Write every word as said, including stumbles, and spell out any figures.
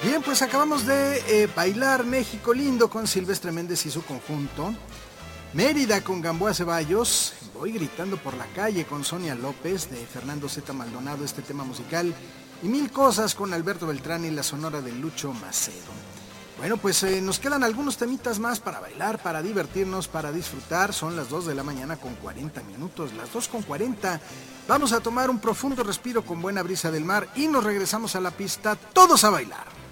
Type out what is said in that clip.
Bien, pues acabamos de eh, bailar México Lindo con Silvestre Méndez y su conjunto. Mérida con Gamboa Ceballos. Voy gritando por la calle con Sonia López de Fernando Z. Maldonado, este tema musical. Y Mil Cosas con Alberto Beltrán y la sonora de Lucho Macedo. Bueno, pues eh, nos quedan algunos temitas más para bailar, para divertirnos, para disfrutar. Son las dos de la mañana con cuarenta minutos, las dos con cuarenta. Vamos a tomar un profundo respiro con buena brisa del mar y nos regresamos a la pista, todos a bailar.